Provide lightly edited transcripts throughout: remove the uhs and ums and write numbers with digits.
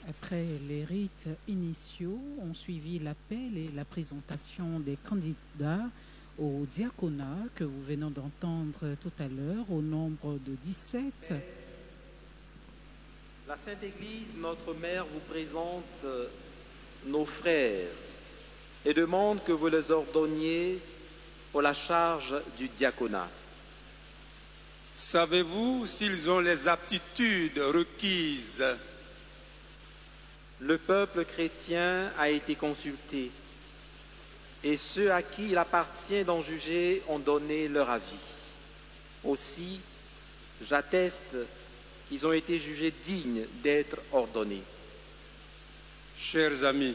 Après les rites initiaux, ont suivi l'appel et la présentation des candidats au diaconat que vous venez d'entendre tout à l'heure au nombre de 17. La Sainte Église, notre Mère, vous présente nos frères et demande que vous les ordonniez pour la charge du diaconat. Savez-vous s'ils ont les aptitudes requises? Le peuple chrétien a été consulté et ceux à qui il appartient d'en juger ont donné leur avis. Aussi, j'atteste qu'ils ont été jugés dignes d'être ordonnés. Chers amis,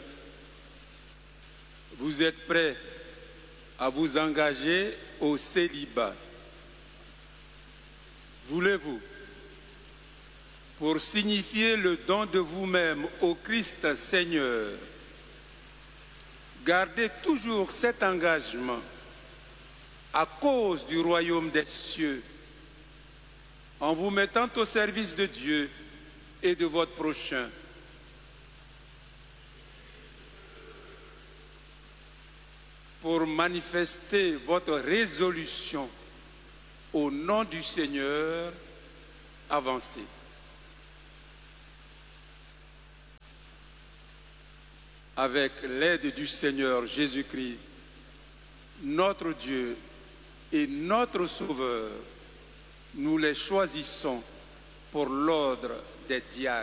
vous êtes prêts à vous engager au célibat. Voulez-vous, pour signifier le don de vous-même au Christ Seigneur, garder toujours cet engagement à cause du royaume des cieux, en vous mettant au service de Dieu et de votre prochain? Pour manifester votre résolution au nom du Seigneur, avancez. Avec l'aide du Seigneur Jésus-Christ, notre Dieu et notre Sauveur, nous les choisissons pour l'ordre des diacres.